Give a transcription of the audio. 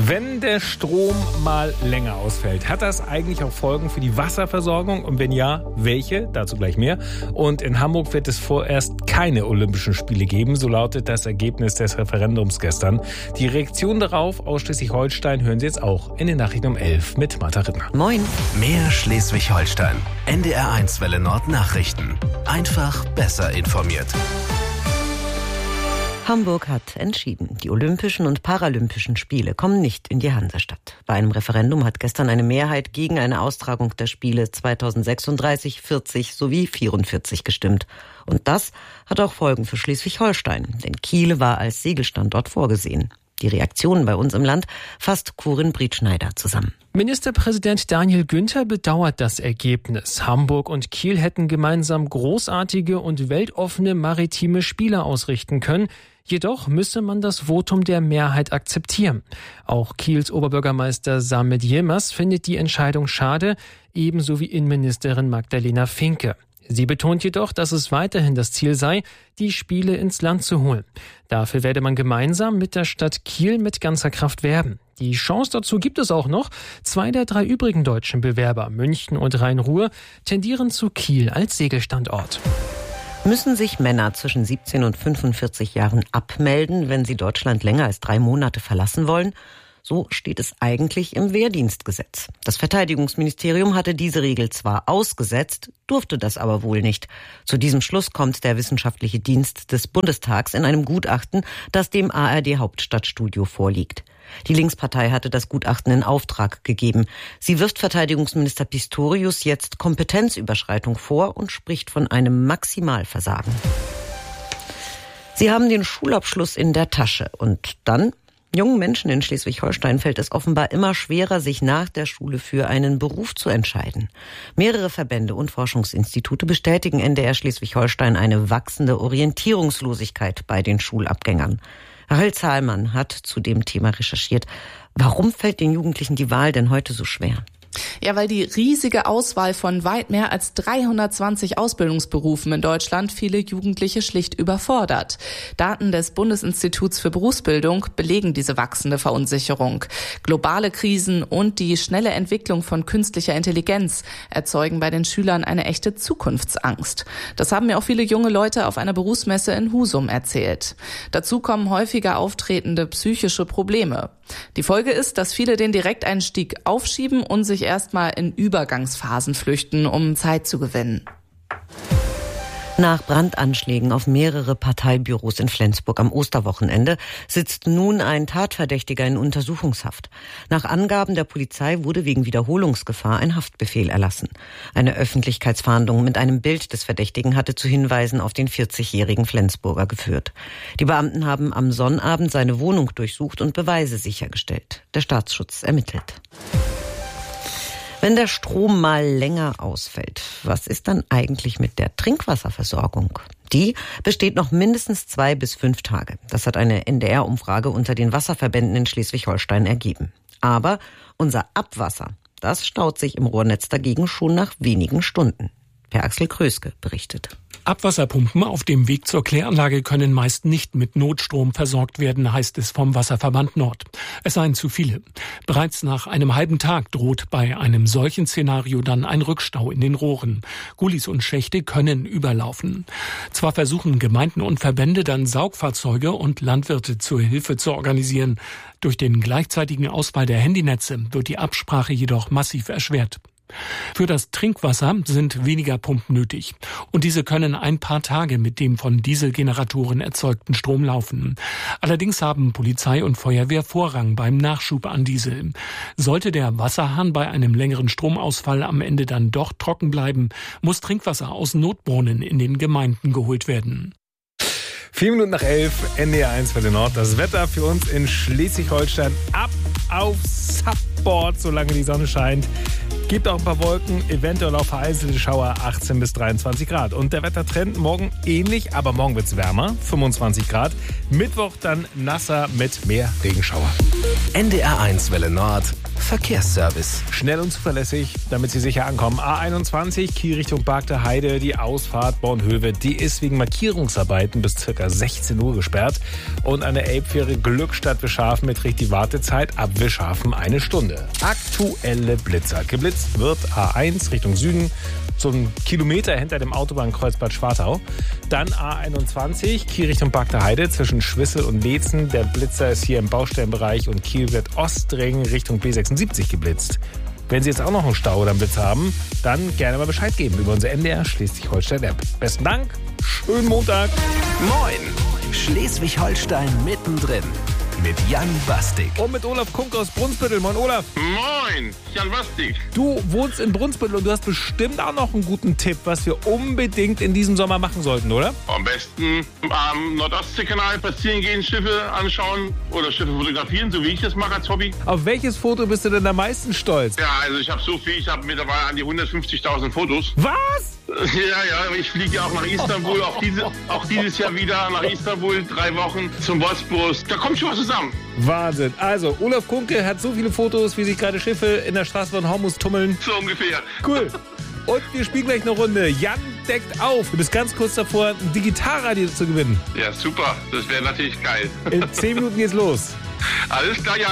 Wenn der Strom mal länger ausfällt, hat das eigentlich auch Folgen für die Wasserversorgung? Und wenn ja, welche? Dazu gleich mehr. Und in Hamburg wird es vorerst keine Olympischen Spiele geben, so lautet das Ergebnis des Referendums gestern. Die Reaktion darauf aus Schleswig-Holstein hören Sie jetzt auch in den Nachrichten um 11 mit Martha Rittner. Moin. Mehr Schleswig-Holstein. NDR1 Welle Nord Nachrichten. Einfach besser informiert. Hamburg hat entschieden, die Olympischen und Paralympischen Spiele kommen nicht in die Hansestadt. Bei einem Referendum hat gestern eine Mehrheit gegen eine Austragung der Spiele 2036, 40 sowie 44 gestimmt. Und das hat auch Folgen für Schleswig-Holstein, denn Kiel war als Segelstandort vorgesehen. Die Reaktionen bei uns im Land fasst Corinne Brietschneider zusammen. Ministerpräsident Daniel Günther bedauert das Ergebnis. Hamburg und Kiel hätten gemeinsam großartige und weltoffene maritime Spiele ausrichten können. Jedoch müsse man das Votum der Mehrheit akzeptieren. Auch Kiels Oberbürgermeister Samet Yilmaz findet die Entscheidung schade, ebenso wie Innenministerin Magdalena Finke. Sie betont jedoch, dass es weiterhin das Ziel sei, die Spiele ins Land zu holen. Dafür werde man gemeinsam mit der Stadt Kiel mit ganzer Kraft werben. Die Chance dazu gibt es auch noch. 2 der 3 übrigen deutschen Bewerber, München und Rhein-Ruhr, tendieren zu Kiel als Segelstandort. Müssen sich Männer zwischen 17 und 45 Jahren abmelden, wenn sie Deutschland länger als 3 Monate verlassen wollen? So steht es eigentlich im Wehrdienstgesetz. Das Verteidigungsministerium hatte diese Regel zwar ausgesetzt, durfte das aber wohl nicht. Zu diesem Schluss kommt der Wissenschaftliche Dienst des Bundestags in einem Gutachten, das dem ARD Hauptstadtstudio vorliegt. Die Linkspartei hatte das Gutachten in Auftrag gegeben. Sie wirft Verteidigungsminister Pistorius jetzt Kompetenzüberschreitung vor und spricht von einem Maximalversagen. Sie haben den Schulabschluss in der Tasche und dann? Jungen Menschen in Schleswig-Holstein fällt es offenbar immer schwerer, sich nach der Schule für einen Beruf zu entscheiden. Mehrere Verbände und Forschungsinstitute bestätigen NDR Schleswig-Holstein eine wachsende Orientierungslosigkeit bei den Schulabgängern. Rahel Zahlmann hat zu dem Thema recherchiert. Warum fällt den Jugendlichen die Wahl denn heute so schwer? Ja, weil die riesige Auswahl von weit mehr als 320 Ausbildungsberufen in Deutschland viele Jugendliche schlicht überfordert. Daten des Bundesinstituts für Berufsbildung belegen diese wachsende Verunsicherung. Globale Krisen und die schnelle Entwicklung von künstlicher Intelligenz erzeugen bei den Schülern eine echte Zukunftsangst. Das haben mir auch viele junge Leute auf einer Berufsmesse in Husum erzählt. Dazu kommen häufiger auftretende psychische Probleme. Die Folge ist, dass viele den Direkteinstieg aufschieben und sich erstmal in Übergangsphasen flüchten, um Zeit zu gewinnen. Nach Brandanschlägen auf mehrere Parteibüros in Flensburg am Osterwochenende sitzt nun ein Tatverdächtiger in Untersuchungshaft. Nach Angaben der Polizei wurde wegen Wiederholungsgefahr ein Haftbefehl erlassen. Eine Öffentlichkeitsfahndung mit einem Bild des Verdächtigen hatte zu Hinweisen auf den 40-jährigen Flensburger geführt. Die Beamten haben am Sonnabend seine Wohnung durchsucht und Beweise sichergestellt. Der Staatsschutz ermittelt. Wenn der Strom mal länger ausfällt, was ist dann eigentlich mit der Trinkwasserversorgung? Die besteht noch mindestens 2 bis 5 Tage. Das hat eine NDR-Umfrage unter den Wasserverbänden in Schleswig-Holstein ergeben. Aber unser Abwasser, das staut sich im Rohrnetz dagegen schon nach wenigen Stunden. Per Axel Kröske berichtet. Abwasserpumpen auf dem Weg zur Kläranlage können meist nicht mit Notstrom versorgt werden, heißt es vom Wasserverband Nord. Es seien zu viele. Bereits nach einem halben Tag droht bei einem solchen Szenario dann ein Rückstau in den Rohren. Gullis und Schächte können überlaufen. Zwar versuchen Gemeinden und Verbände dann Saugfahrzeuge und Landwirte zur Hilfe zu organisieren. Durch den gleichzeitigen Ausfall der Handynetze wird die Absprache jedoch massiv erschwert. Für das Trinkwasser sind weniger Pumpen nötig. Und diese können ein paar Tage mit dem von Dieselgeneratoren erzeugten Strom laufen. Allerdings haben Polizei und Feuerwehr Vorrang beim Nachschub an Diesel. Sollte der Wasserhahn bei einem längeren Stromausfall am Ende dann doch trocken bleiben, muss Trinkwasser aus Notbrunnen in den Gemeinden geholt werden. 4 Minuten nach 11, NDR1 Welle Nord. Das Wetter für uns in Schleswig-Holstein ab auf Subboard, solange die Sonne scheint. Gibt auch ein paar Wolken, eventuell auch vereinzelte Schauer, 18 bis 23 Grad. Und der Wettertrend morgen ähnlich, aber morgen wird es wärmer, 25 Grad. Mittwoch dann nasser mit mehr Regenschauer. NDR1 Welle Nord, Verkehrsservice. Schnell und zuverlässig, damit Sie sicher ankommen. A21, Kiel Richtung Bargter Heide, die Ausfahrt Bornhöhe, die ist wegen Markierungsarbeiten bis ca. 16 Uhr gesperrt. Und an der Elbfähre Glückstadt Wischhafen beträgt die Wartezeit ab Wischhafen 1 Stunde. Aktuelle Blitzer. Geblitzt wird A1 Richtung Süden, so einen Kilometer hinter dem Autobahnkreuz Bad Schwartau. Dann A21, Kiel Richtung Bargter Heide zwischen Schwissel und Leetzen. Der Blitzer ist hier im Baustellenbereich und Kiel wird Ostring Richtung B76 geblitzt. Wenn Sie jetzt auch noch einen Stau oder einen Blitz haben, dann gerne mal Bescheid geben über unsere NDR Schleswig-Holstein-App. Besten Dank, schönen Montag. Moin, Schleswig-Holstein mittendrin. Mit Jan Bastik. Und mit Olaf Kunk aus Brunsbüttel. Moin Olaf. Moin, Jan Bastik. Du wohnst in Brunsbüttel und du hast bestimmt auch noch einen guten Tipp, was wir unbedingt in diesem Sommer machen sollten, oder? Am besten am Nordostseekanal spazieren gehen, Schiffe anschauen oder Schiffe fotografieren, so wie ich das mache als Hobby. Auf welches Foto bist du denn am meisten stolz? Ja, also ich habe so viel, ich habe mittlerweile an die 150.000 Fotos. Was? Ja, ich fliege ja auch nach Istanbul, auch dieses Jahr wieder nach Istanbul, 3 Wochen zum Bosporus. Da kommt schon was zusammen. Wahnsinn. Also, Olaf Kunke hat so viele Fotos, wie sich gerade Schiffe in der Straße von Hormuz tummeln. So ungefähr. Cool. Und wir spielen gleich eine Runde. Jan deckt auf. Du bist ganz kurz davor, ein Digitalradio zu gewinnen. Ja, super. Das wäre natürlich geil. In 10 Minuten geht's los. Alles klar, Jan.